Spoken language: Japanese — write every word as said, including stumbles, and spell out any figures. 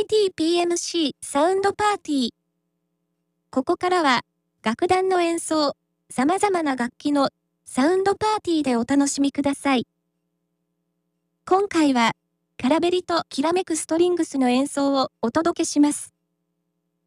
イティーピーエムシー サウンドパーティー。ここからは楽団の演奏、様々な楽器のサウンドパーティーでお楽しみください。今回はカラベリときらめくストリングスの演奏をお届けします。